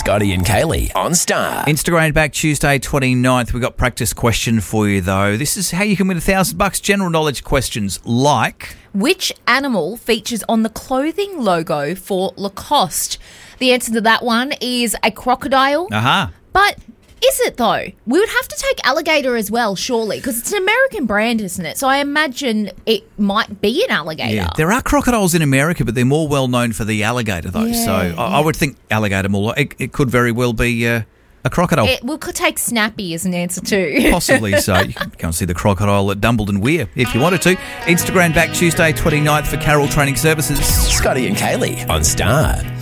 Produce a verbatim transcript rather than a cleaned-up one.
Scotty and Kaylee on Star. Instagram back Tuesday twenty-ninth. We've got practice question for you, though. This is how you can win a thousand bucks. General knowledge questions like... Which animal features on the clothing logo for Lacoste? The answer to that one is a crocodile. Aha. Uh-huh. But is it, though? We would have to take alligator as well, surely, because it's an American brand, isn't it? So I imagine it might be an alligator. Yeah, there are crocodiles in America, but they're more well known for the alligator, though. Yeah, so I, yeah. I would think alligator more. It, it could very well be uh, a crocodile. It, we could take Snappy as an answer too. Possibly so. You can go and see the crocodile at Dumbledon Weir if you wanted to. Instagram back Tuesday twenty-ninth for Carroll Training Services. Scotty and Kaylee on Star.